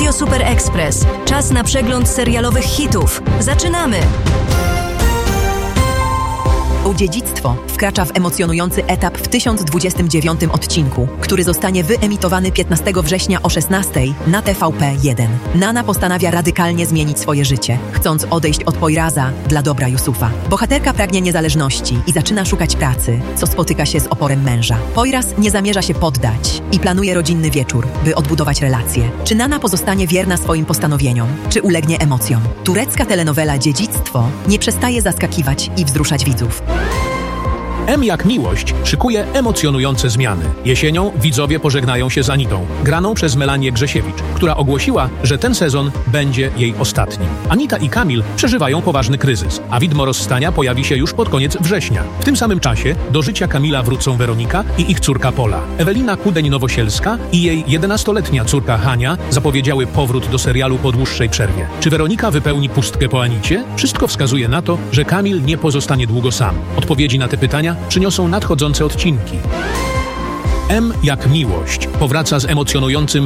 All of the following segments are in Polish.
Radio Super Express. Czas na przegląd serialowych hitów. Zaczynamy! Dziedzictwo wkracza w emocjonujący etap w 1029 odcinku, który zostanie wyemitowany 15 września o 16:00 na TVP1. Nana postanawia radykalnie zmienić swoje życie, chcąc odejść od Poiraza dla dobra Yusufa. Bohaterka pragnie niezależności i zaczyna szukać pracy, co spotyka się z oporem męża. Poiraz nie zamierza się poddać i planuje rodzinny wieczór, by odbudować relacje. Czy Nana pozostanie wierna swoim postanowieniom, czy ulegnie emocjom? Turecka telenowela Dziedzictwo nie przestaje zaskakiwać i wzruszać widzów. M jak miłość szykuje emocjonujące zmiany. Jesienią widzowie pożegnają się z Anitą, graną przez Melanię Grzesiewicz, która ogłosiła, że ten sezon będzie jej ostatnim. Anita i Kamil przeżywają poważny kryzys, a widmo rozstania pojawi się już pod koniec września. W tym samym czasie do życia Kamila wrócą Weronika i ich córka Pola. Ewelina Kudeń-Nowosielska i jej 11-letnia córka Hania zapowiedziały powrót do serialu po dłuższej przerwie. Czy Weronika wypełni pustkę po Anicie? Wszystko wskazuje na to, że Kamil nie pozostanie długo sam. Odpowiedzi na te pytania przyniosą nadchodzące odcinki. M jak miłość powraca z emocjonującym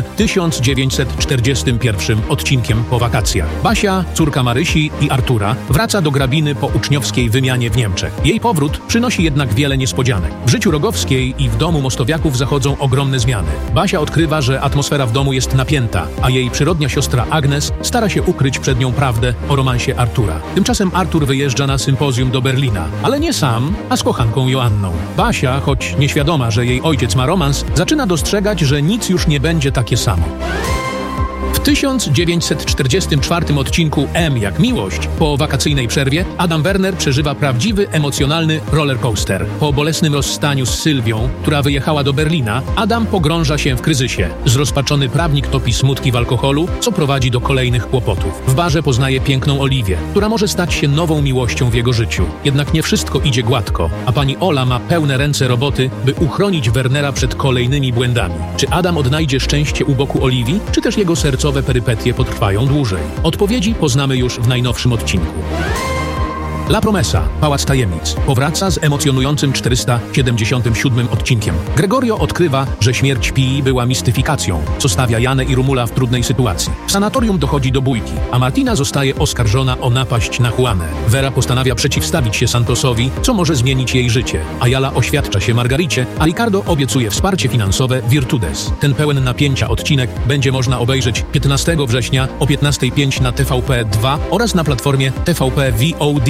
1941 odcinkiem po wakacjach. Basia, córka Marysi i Artura, wraca do Grabiny po uczniowskiej wymianie w Niemczech. Jej powrót przynosi jednak wiele niespodzianek. W życiu Rogowskiej i w domu Mostowiaków zachodzą ogromne zmiany. Basia odkrywa, że atmosfera w domu jest napięta, a jej przyrodnia siostra Agnes stara się ukryć przed nią prawdę o romansie Artura. Tymczasem Artur wyjeżdża na sympozjum do Berlina, ale nie sam, a z kochanką Joanną. Basia, choć nieświadoma, że jej ojciec ma romans, zaczyna dostrzegać, że nic już nie będzie takie samo. W 1944 odcinku M jak miłość po wakacyjnej przerwie Adam Werner przeżywa prawdziwy, emocjonalny rollercoaster. Po bolesnym rozstaniu z Sylwią, która wyjechała do Berlina, Adam pogrąża się w kryzysie. Zrozpaczony prawnik topi smutki w alkoholu, co prowadzi do kolejnych kłopotów. W barze poznaje piękną Oliwię, która może stać się nową miłością w jego życiu. Jednak nie wszystko idzie gładko, a pani Ola ma pełne ręce roboty, by uchronić Wernera przed kolejnymi błędami. Czy Adam odnajdzie szczęście u boku Oliwii, czy też jego sercowe perypetie potrwają dłużej? Odpowiedzi poznamy już w najnowszym odcinku. La Promesa, Pałac Tajemnic, powraca z emocjonującym 477 odcinkiem. Gregorio odkrywa, że śmierć Pii była mistyfikacją, co stawia Janę i Rumula w trudnej sytuacji. W sanatorium dochodzi do bójki, a Martina zostaje oskarżona o napaść na Juanę. Vera postanawia przeciwstawić się Santosowi, co może zmienić jej życie. Ayala oświadcza się Margaricie, a Ricardo obiecuje wsparcie finansowe Virtudes. Ten pełen napięcia odcinek będzie można obejrzeć 15 września o 15:05 na TVP2 oraz na platformie TVP VOD.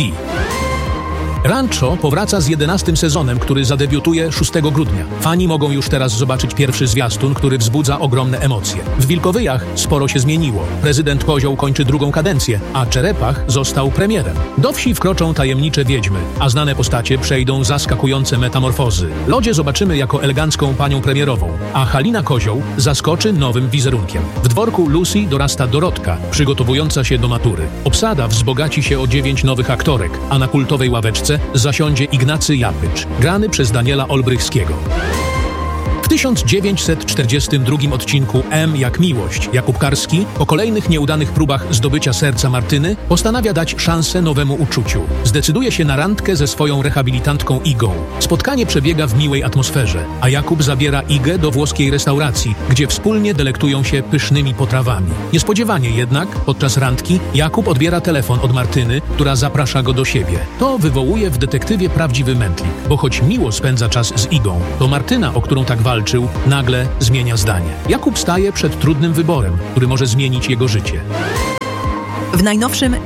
Rancho powraca z 11 sezonem, który zadebiutuje 6 grudnia. Fani mogą już teraz zobaczyć pierwszy zwiastun, który wzbudza ogromne emocje. W Wilkowyjach sporo się zmieniło. Prezydent Kozioł kończy drugą kadencję, a Czerepach został premierem. Do wsi wkroczą tajemnicze wiedźmy, a znane postacie przejdą zaskakujące metamorfozy. Lodzie zobaczymy jako elegancką panią premierową, a Halina Kozioł zaskoczy nowym wizerunkiem. W dworku Lucy dorasta Dorotka, przygotowująca się do matury. Obsada wzbogaci się o 9 nowych aktorek, a na kultowej ławeczce zasiądzie Ignacy Japycz, grany przez Daniela Olbrychskiego. W 1942 odcinku M jak miłość Jakub Karski po kolejnych nieudanych próbach zdobycia serca Martyny postanawia dać szansę nowemu uczuciu. Zdecyduje się na randkę ze swoją rehabilitantką Igą. Spotkanie przebiega w miłej atmosferze, a Jakub zabiera Igę do włoskiej restauracji, gdzie wspólnie delektują się pysznymi potrawami. Niespodziewanie jednak, podczas randki, Jakub odbiera telefon od Martyny, która zaprasza go do siebie. To wywołuje w detektywie prawdziwy mętlik, bo choć miło spędza czas z Igą, to Martyna, o którą tak walczył, nagle zmienia zdanie. Jakub staje przed trudnym wyborem, który może zmienić jego życie. W najnowszym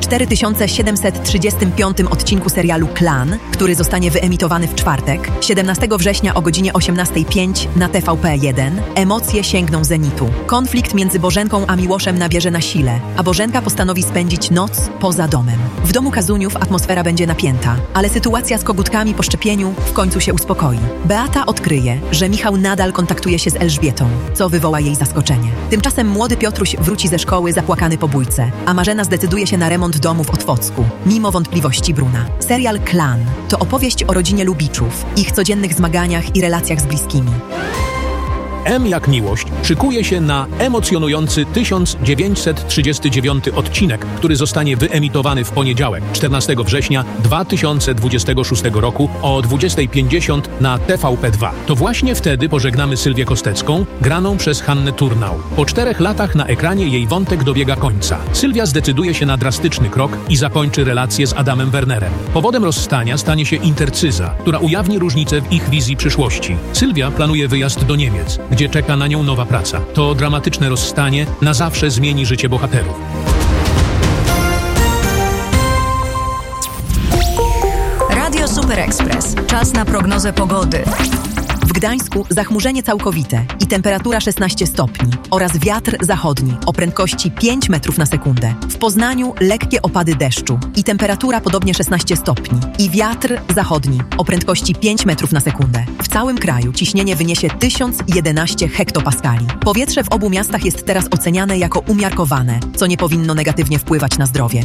4735 odcinku serialu Klan, który zostanie wyemitowany w czwartek, 17 września o godzinie 18:05 na TVP1, emocje sięgną zenitu. Konflikt między Bożenką a Miłoszem nabierze na sile, a Bożenka postanowi spędzić noc poza domem. W domu Kazuniów atmosfera będzie napięta, ale sytuacja z kogutkami po szczepieniu w końcu się uspokoi. Beata odkryje, że Michał nadal kontaktuje się z Elżbietą, co wywoła jej zaskoczenie. Tymczasem młody Piotruś wróci ze szkoły zapłakany po bójce, a Marzena zdecyduje się na remont domu w Otwocku, mimo wątpliwości Bruna. Serial Klan to opowieść o rodzinie Lubiczów, ich codziennych zmaganiach i relacjach z bliskimi. M jak miłość szykuje się na emocjonujący 1939 odcinek, który zostanie wyemitowany w poniedziałek, 14 września 2026 roku o 20:50 na TVP2. To właśnie wtedy pożegnamy Sylwię Kostecką, graną przez Hannę Turnau. Po 4 latach na ekranie jej wątek dobiega końca. Sylwia zdecyduje się na drastyczny krok i zakończy relację z Adamem Wernerem. Powodem rozstania stanie się intercyza, która ujawni różnicę w ich wizji przyszłości. Sylwia planuje wyjazd do Niemiec, gdzie czeka na nią nowa praca. To dramatyczne rozstanie na zawsze zmieni życie bohaterów. Radio Super Express. Czas na prognozę pogody. W Gdańsku zachmurzenie całkowite i temperatura 16 stopni oraz wiatr zachodni o prędkości 5 metrów na sekundę. W Poznaniu lekkie opady deszczu i temperatura podobnie 16 stopni i wiatr zachodni o prędkości 5 metrów na sekundę. W całym kraju ciśnienie wyniesie 1011 hektopaskali. Powietrze w obu miastach jest teraz oceniane jako umiarkowane, co nie powinno negatywnie wpływać na zdrowie.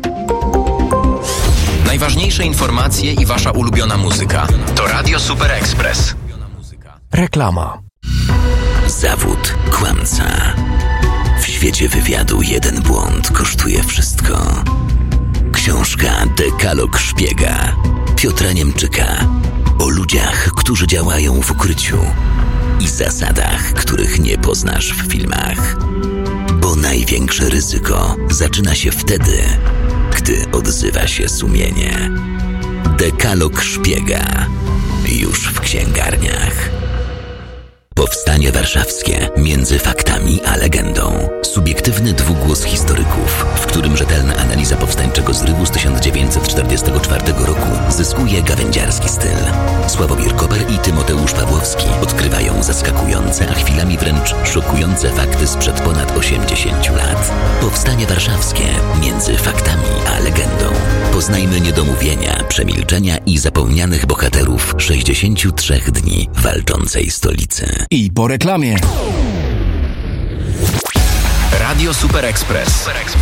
Najważniejsze informacje i wasza ulubiona muzyka to Radio Super Express. Reklama. Zawód kłamca. W świecie wywiadu jeden błąd kosztuje wszystko. Książka Dekalog Szpiega Piotra Niemczyka o ludziach, którzy działają w ukryciu i zasadach, których nie poznasz w filmach. Bo największe ryzyko zaczyna się wtedy, gdy odzywa się sumienie. Dekalog Szpiega już w księgarniach. Powstanie warszawskie między faktami a legendą. Subiektywny dwugłos historyków, w którym rzetelna analiza powstańczego zrywu z 1944 roku zyskuje gawędziarski styl. Sławomir Koper i Tymoteusz Pawłowski odkrywają zaskakujące, a chwilami wręcz szokujące fakty sprzed ponad 80 lat. Powstanie warszawskie między faktami a legendą. Poznajmy niedomówienia, przemilczenia i zapomnianych bohaterów 63 dni walczącej stolicy. I po reklamie. Radio Super Express.